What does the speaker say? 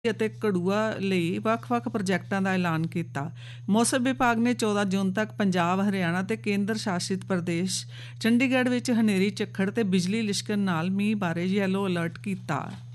ਅਤੇ ਕੜੂਆ ਲਈ ਵੱਖ-ਵੱਖ ਪ੍ਰੋਜੈਕਟਾਂ ਦਾ ਐਲਾਨ ਕੀਤਾ। ਮੌਸਮ ਵਿਭਾਗ ਨੇ 14 ਜੂਨ ਤੱਕ ਪੰਜਾਬ, ਹਰਿਆਣਾ ਤੇ ਕੇਂਦਰ ਸ਼ਾਸਿਤ ਪ੍ਰਦੇਸ਼ ਚੰਡੀਗੜ੍ਹ ਵਿੱਚ ਹਨੇਰੀ ਝੱਖੜ ਤੇ ਬਿਜਲੀ ਲਿਸ਼ਕਣ ਨਾਲ ਮੀਂਹ ਬਾਰੇ ਯੈਲੋ ਅਲਰਟ ਕੀਤਾ।